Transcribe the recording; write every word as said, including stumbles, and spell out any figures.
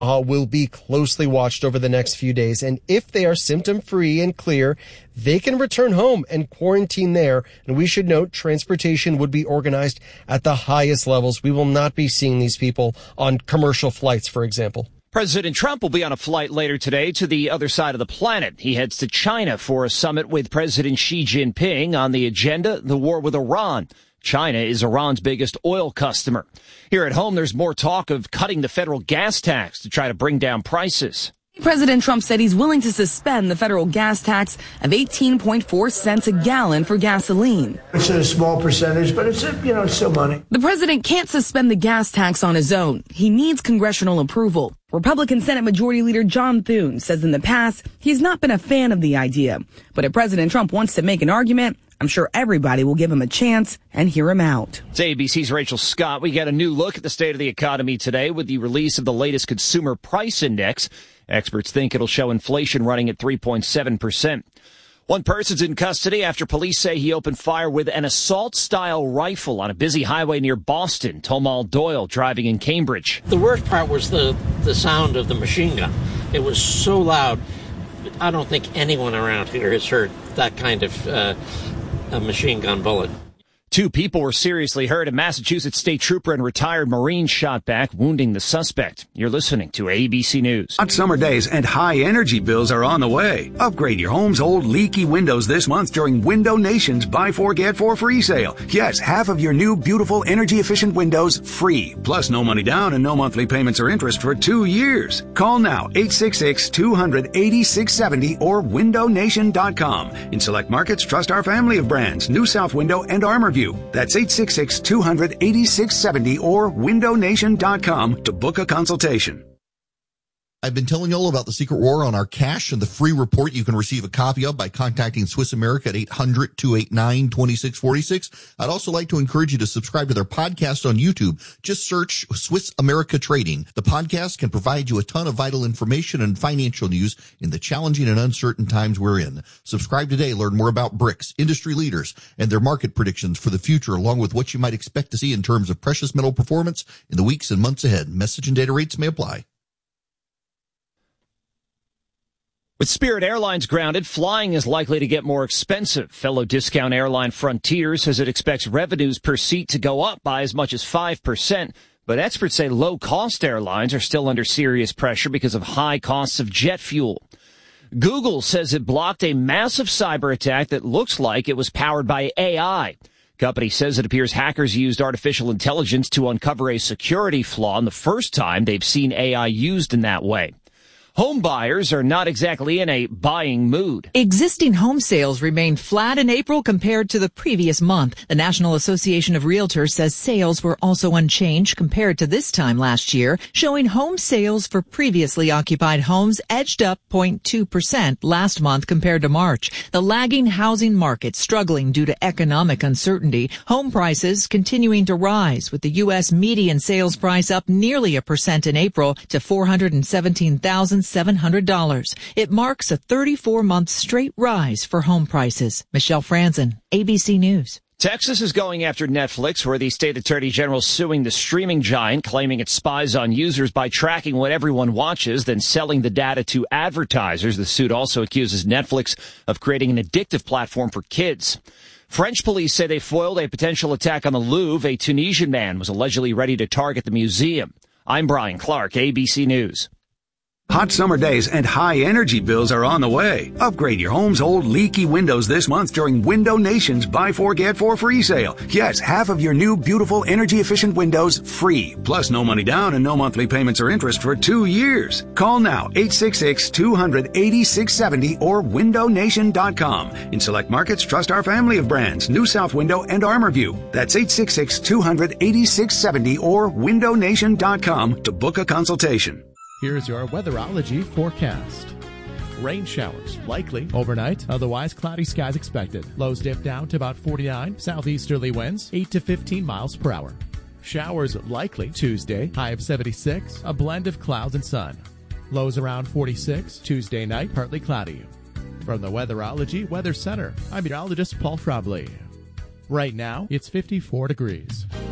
uh, will be closely watched over the next few days. And if they are symptom-free and clear, they can return home and quarantine there. And we should note transportation would be organized at the highest levels. We will not be seeing these people on commercial flights, for example. President Trump will be on a flight later today to the other side of the planet. He heads to China for a summit with President Xi Jinping. On the agenda, the war with Iran. China is Iran's biggest oil customer. Here at home, there's more talk of cutting the federal gas tax to try to bring down prices. President Trump said he's willing to suspend the federal gas tax of eighteen point four cents a gallon for gasoline. It's a small percentage, but it's, a, you know, it's still money. The president can't suspend the gas tax on his own. He needs congressional approval. Republican Senate Majority Leader John Thune says in the past he's not been a fan of the idea. But if President Trump wants to make an argument, I'm sure everybody will give him a chance and hear him out. It's A B C's Rachel Scott. We get a new look at the state of the economy today with the release of the latest consumer price index. Experts think it'll show inflation running at three point seven percent. One person's in custody after police say he opened fire with an assault-style rifle on a busy highway near Boston. Tomal Doyle driving in Cambridge. The worst part was the, the sound of the machine gun. It was so loud. I don't think anyone around here has heard that kind of uh, a machine gun bullet. Two people were seriously hurt. A Massachusetts state trooper and retired Marine shot back, wounding the suspect. You're listening to A B C News. Hot summer days and high energy bills are on the way. Upgrade your home's old leaky windows this month during Window Nation's Buy Four Get Four free sale. Yes, half of your new beautiful energy efficient windows free. Plus no money down and no monthly payments or interest for two years. Call now eight six six, two hundred, eighty-six seventy or window nation dot com. In select markets, trust our family of brands, New South Window and Armorview. That's eight six six, two hundred, eighty-six seventy or window nation dot com to book a consultation. I've been telling you all about the Secret War on our cash and the free report you can receive a copy of by contacting Swiss America at eight hundred, two eight nine, two six four six. I'd also like to encourage you to subscribe to their podcast on YouTube. Just search Swiss America Trading. The podcast can provide you a ton of vital information and financial news in the challenging and uncertain times we're in. Subscribe today. Learn more about B R I C S, industry leaders, and their market predictions for the future, along with what you might expect to see in terms of precious metal performance in the weeks and months ahead. Message and data rates may apply. With Spirit Airlines grounded, flying is likely to get more expensive. Fellow discount airline Frontier says it expects revenues per seat to go up by as much as five percent. But experts say low-cost airlines are still under serious pressure because of high costs of jet fuel. Google says it blocked a massive cyber attack that looks like it was powered by A I. Company says it appears hackers used artificial intelligence to uncover a security flaw, and the first time they've seen A I used in that way. Home buyers are not exactly in a buying mood. Existing home sales remained flat in April compared to the previous month. The National Association of Realtors says sales were also unchanged compared to this time last year, showing home sales for previously occupied homes edged up zero point two percent last month compared to March. The lagging housing market struggling due to economic uncertainty. Home prices continuing to rise, with the U S median sales price up nearly a percent in April to four hundred seventeen thousand seven hundred dollars. It marks a thirty-four month straight rise for home prices. Michelle Franzen, A B C News. Texas is going after Netflix, where the state attorney general is suing the streaming giant, claiming it spies on users by tracking what everyone watches, then selling the data to advertisers. The suit also accuses Netflix of creating an addictive platform for kids. French police say they foiled a potential attack on the Louvre. A Tunisian man was allegedly ready to target the museum. I'm Brian Clark, A B C News. Hot summer days and high energy bills are on the way. Upgrade your home's old leaky windows this month during Window Nation's Buy Four Get Four free sale. Yes, half of your new beautiful energy efficient windows free. Plus no money down and no monthly payments or interest for two years. Call now eight six six, two hundred, eighty-six seventy or window nation dot com. In select markets, trust our family of brands, New South Window and Armorview. That's eight six six, two hundred, eighty-six seventy or window nation dot com to book a consultation. Here's your weatherology forecast. Rain showers likely overnight, otherwise cloudy skies expected. Lows dip down to about forty-nine, southeasterly winds eight to fifteen miles per hour. Showers likely Tuesday, high of seventy-six, a blend of clouds and sun. Lows around forty-six, Tuesday night, partly cloudy. From the Weatherology Weather Center, I'm meteorologist Paul Frobley. Right now, it's fifty-four degrees.